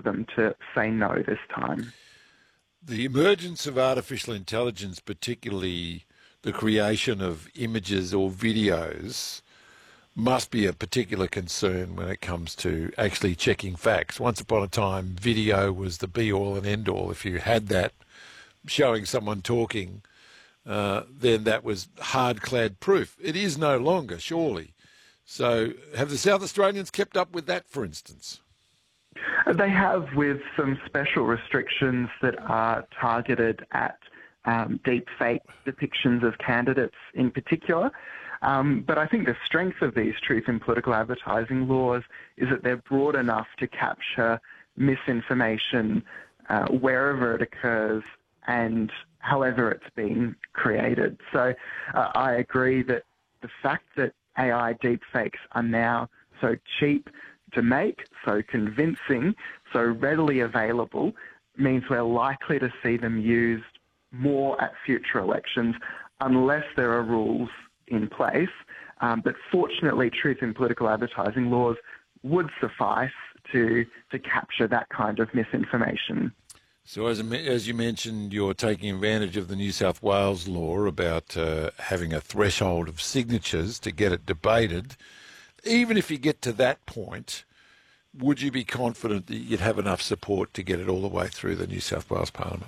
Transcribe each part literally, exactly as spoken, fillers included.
them to say no this time. The emergence of artificial intelligence, particularly the creation of images or videos, must be a particular concern when it comes to actually checking facts. Once upon a time, video was the be-all and end-all. If you had that showing someone talking, uh, then that was hard-clad proof. It is no longer, surely. So have the South Australians kept up with that, for instance? They have, with some special restrictions that are targeted at um, deep fake depictions of candidates in particular. Um, but I think the strength of these truth in political advertising laws is that they're broad enough to capture misinformation uh, wherever it occurs and however it's been created. So uh, I agree that the fact that A I deepfakes are now so cheap to make, so convincing, so readily available, means we're likely to see them used more at future elections unless there are rules in place. Um, but fortunately, truth in political advertising laws would suffice to to capture that kind of misinformation. So as, as you mentioned, you're taking advantage of the New South Wales law about uh, having a threshold of signatures to get it debated. Even if you get to that point, would you be confident that you'd have enough support to get it all the way through the New South Wales Parliament?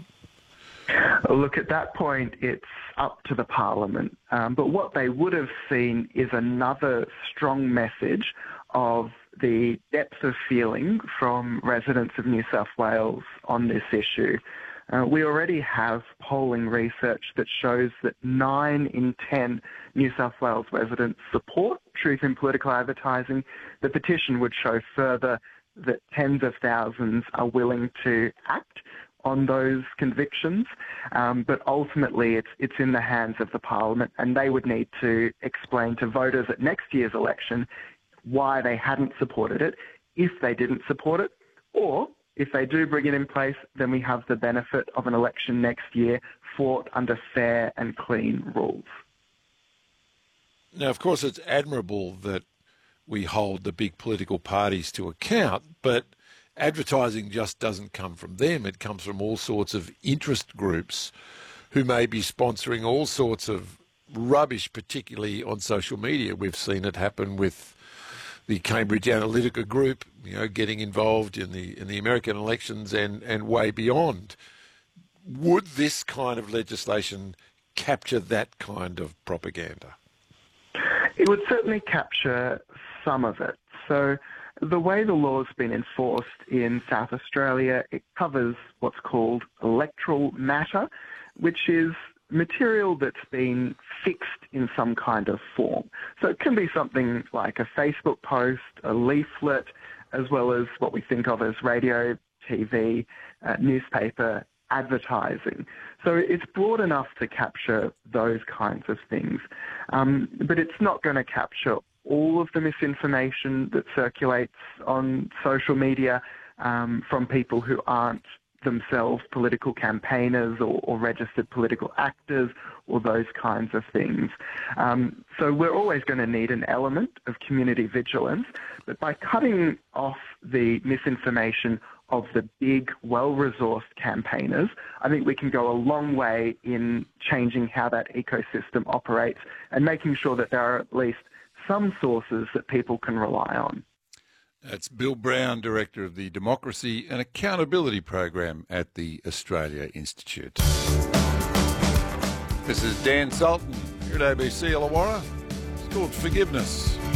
Look, at that point, it's up to the Parliament. Um, but what they would have seen is another strong message of the depth of feeling from residents of New South Wales on this issue. Uh, we already have polling research that shows that nine in ten New South Wales residents support truth in political advertising. The petition would show further that tens of thousands are willing to act on those convictions, um, but ultimately it's it's in the hands of the Parliament, and they would need to explain to voters at next year's election why they hadn't supported it, if they didn't support it, or if they do bring it in place, then we have the benefit of an election next year fought under fair and clean rules. Now, of course, it's admirable that we hold the big political parties to account, but advertising just doesn't come from them. It comes from all sorts of interest groups who may be sponsoring all sorts of rubbish, particularly on social media. We've seen it happen with the Cambridge Analytica group, you know, getting involved in the in the American elections and, and way beyond. Would this kind of legislation capture that kind of propaganda? It would certainly capture some of it. So the way the law's been enforced in South Australia, it covers what's called electoral matter, which is material that's been fixed in some kind of form. So it can be something like a Facebook post, a leaflet, as well as what we think of as radio, T V, uh, newspaper advertising. So it's broad enough to capture those kinds of things. Um, but it's not going to capture all of the misinformation that circulates on social media um, from people who aren't themselves political campaigners or, or registered political actors or those kinds of things. Um, so we're always going to need an element of community vigilance, but by cutting off the misinformation of the big, well-resourced campaigners, I think we can go a long way in changing how that ecosystem operates and making sure that there are at least some sources that people can rely on. That's Bill Brown, Director of the Democracy and Accountability Program at the Australia Institute. This is Dan Sultan here at A B C Illawarra. It's called Forgiveness.